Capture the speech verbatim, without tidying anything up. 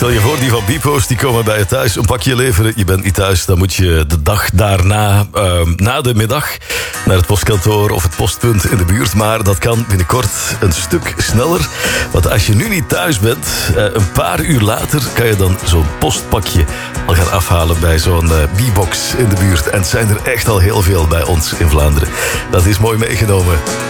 Stel je voor, die van Bpost, die komen bij je thuis een pakje leveren. Je bent niet thuis, dan moet je de dag daarna, uh, na de middag, naar het postkantoor of het postpunt in de buurt. Maar dat kan binnenkort een stuk sneller. Want als je nu niet thuis bent, uh, een paar uur later kan je dan zo'n postpakje al gaan afhalen bij zo'n uh, B-box in de buurt. En het zijn er echt al heel veel bij ons in Vlaanderen. Dat is mooi meegenomen.